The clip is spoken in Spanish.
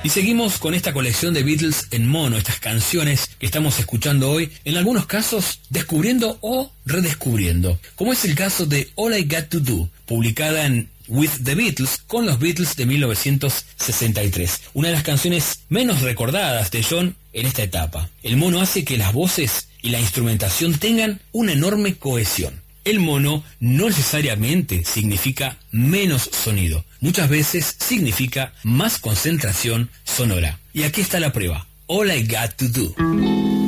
Y seguimos con esta colección de Beatles en mono, estas canciones que estamos escuchando hoy, en algunos casos descubriendo o redescubriendo, como es el caso de All I Got to Do, publicada en With the Beatles, con los Beatles de 1963, una de las canciones menos recordadas de John en esta etapa. El mono hace que las voces y la instrumentación tengan una enorme cohesión. El mono no necesariamente significa menos sonido, muchas veces significa más concentración sonora. Y aquí está la prueba. All I Got to Do.